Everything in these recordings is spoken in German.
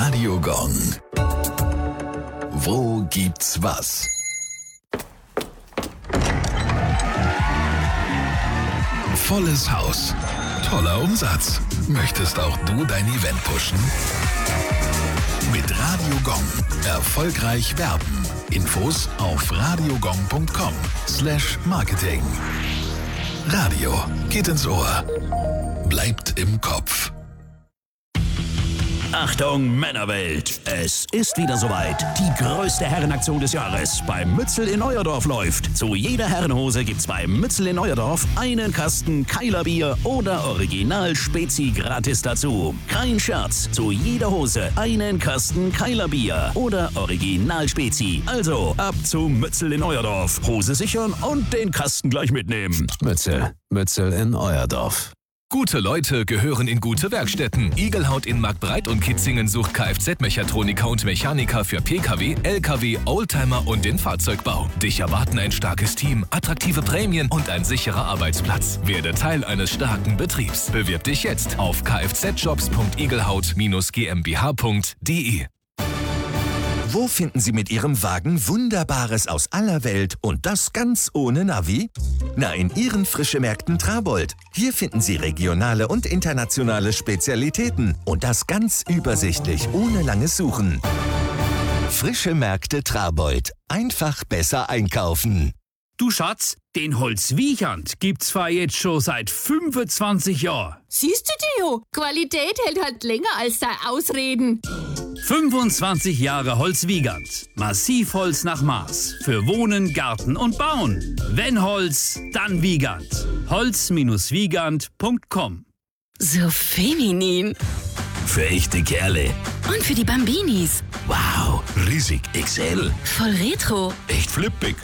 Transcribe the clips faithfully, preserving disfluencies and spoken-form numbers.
Radio Gong. Wo gibt's was? Volles Haus. Toller Umsatz. Möchtest auch du dein Event pushen? Mit Radio Gong. Erfolgreich werben. Infos auf radiogong punkt com slash marketing. Radio geht ins Ohr. Bleibt im Kopf. Achtung, Männerwelt! Es ist wieder soweit. Die größte Herrenaktion des Jahres beim Mützel in Neuerdorf läuft. Zu jeder Herrenhose gibt's beim Mützel in Neuerdorf einen Kasten Keiler Bier oder Original Spezi gratis dazu. Kein Scherz, zu jeder Hose einen Kasten Keiler Bier oder Original Spezi. Also ab zum Mützel in Neuerdorf. Hose sichern und den Kasten gleich mitnehmen. Mützel, Mützel in Euerdorf. Gute Leute gehören in gute Werkstätten. Igelhaut in Marktbreit und Kitzingen sucht Kfz-Mechatroniker und Mechaniker für Pkw, Lkw, Oldtimer und den Fahrzeugbau. Dich erwarten ein starkes Team, attraktive Prämien und ein sicherer Arbeitsplatz. Werde Teil eines starken Betriebs. Bewirb dich jetzt auf kfzjobs punkt igelhaut dash gmbh punkt de. Wo finden Sie mit Ihrem Wagen Wunderbares aus aller Welt und das ganz ohne Navi? Na, in Ihren Frischemärkten Trabold. Hier finden Sie regionale und internationale Spezialitäten und das ganz übersichtlich, ohne langes Suchen. Frische Märkte Trabold. Einfach besser einkaufen. Du Schatz, den Holzwiechand gibt's zwar jetzt schon seit fünfundzwanzig Jahren. Siehst du, Theo, Qualität hält halt länger als dein Ausreden. fünfundzwanzig Jahre Holzwiegand. Massivholz nach Maß. Für Wohnen, Garten und Bauen. Wenn Holz, dann Wiegand. holz wiegand punkt com. So feminin. Für echte Kerle. Und für die Bambinis. Wow, riesig X L. Voll retro. Echt flippig.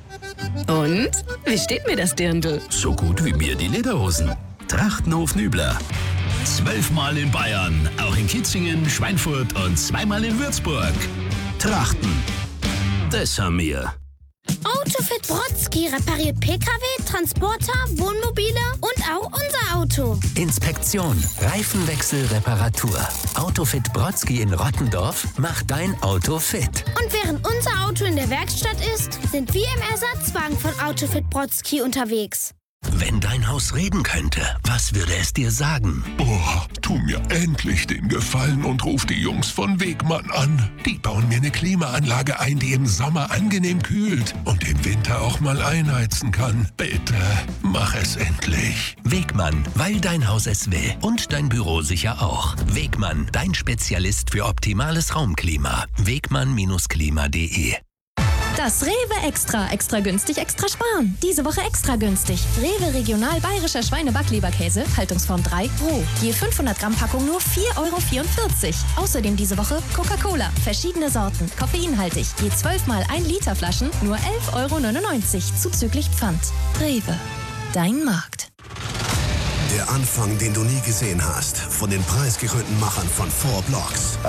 Und? Wie steht mir das Dirndl? So gut wie mir die Lederhosen. Trachtenhof Nübler. Zwölfmal in Bayern, auch in Kitzingen, Schweinfurt und zweimal in Würzburg. Trachten. Das haben wir. Autofit Brodsky repariert P K W, Transporter, Wohnmobile und auch unser Auto. Inspektion, Reifenwechsel, Reparatur. Autofit Brodsky in Rottendorf macht dein Auto fit. Und während unser Auto in der Werkstatt ist, sind wir im Ersatzwagen von Autofit Brodsky unterwegs. Wenn dein Haus reden könnte, was würde es dir sagen? Oh, tu mir endlich den Gefallen und ruf die Jungs von Wegmann an. Die bauen mir eine Klimaanlage ein, die im Sommer angenehm kühlt und im Winter auch mal einheizen kann. Bitte, mach es endlich. Wegmann, weil dein Haus es will und dein Büro sicher auch. Wegmann, dein Spezialist für optimales Raumklima. Wegmann Klima punkt de. Das Rewe Extra. Extra günstig, extra sparen. Diese Woche extra günstig. Rewe Regional Bayerischer Schweine-Backleberkäse, Haltungsform drei, roh. Je fünfhundert Gramm Packung nur vier Euro vierundvierzig. Außerdem diese Woche Coca-Cola. Verschiedene Sorten. Koffeinhaltig. Je zwölf mal ein Liter Flaschen nur elf Euro neunundneunzig. Zuzüglich Pfand. Rewe. Dein Markt. Der Anfang, den du nie gesehen hast. Von den preisgekrönten Machern von Four Blocks.